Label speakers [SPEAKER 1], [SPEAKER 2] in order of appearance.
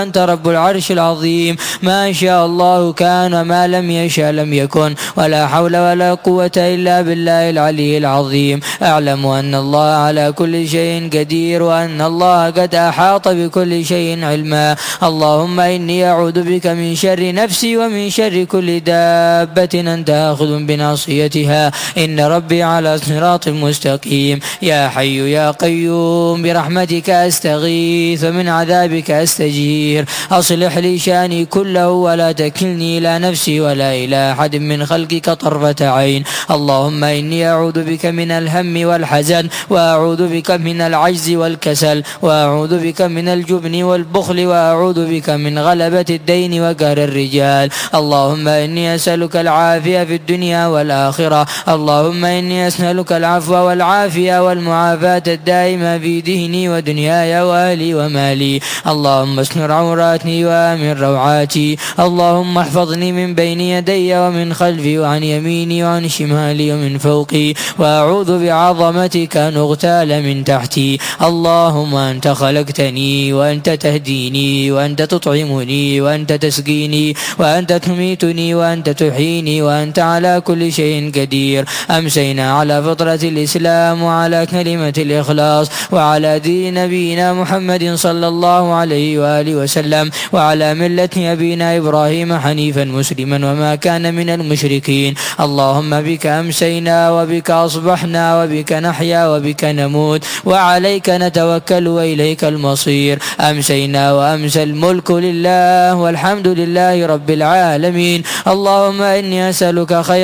[SPEAKER 1] أنت رب العرش العظيم. ما شاء الله كان وما لم يشاء لم يكن، ولا حول ولا قوة إلا بالله العلي العظيم. أعلم أن الله على كل شيء قدير، وأن الله قد أحاط بكل شيء علما. اللهم إني أعوذ بك من شر نفسي ومن شر كل دابة أنت آخذ بناصيتها، إن ربي على صراط مستقيم. يا حي يا قيوم برحمتك أستغيث ومن عذابك أستجير. أصلح لي شأني كله ولا تكلني إلى نفسي ولا إلى أحد من خلقك طرفة عين. اللهم إني أعوذ بك من الهم والحزن، وأعوذ بك من العجز والكسل، وأعوذ بك من الجبن والبخل، وأعوذ بك من غلبة الدين وقهر الرجال. اللهم إني أسألك العافية في الدنيا والآخرة. اللهم إني أسألك العفو والعافية والمعافاة الدائمة في ديني ودنياي وأهلي ومالي. اللهم استر عوراتي وآمن روعاتي. اللهم احفظني من بين يدي ومن خلفي وعن يميني وعن شمالي ومن فوقي، وأعوذ بعظمتك أن أغتال من تحتي. اللهم أنت خلقتني وأنت تهديني وأنت تطعمني وأنت تسقيني وأنت تميتني وأنت تحييني وأنت على كل شيء قدير. أمسينا على فطرة الإسلام وعلى كلمة الإخلاص وعلى دين نبينا محمد صلى الله عليه وآله وسلم وعلى ملة أبينا إبراهيم حنيفا مسلما وما كان من المشركين. اللهم بك أمسينا وبك أصبحنا وبك نحيا وبك نموت وعليك نتوكل وإليك المصير. أمسينا وأمسى الملك لله والحمد لله رب العالمين. اللهم إني أسألك خير